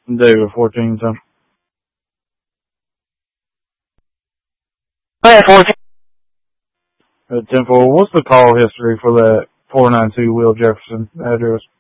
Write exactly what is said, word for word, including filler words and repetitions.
David fourteen, so. Hey, fourteen. Uh, ten four, what's the call history for that four nine two Will Jefferson address?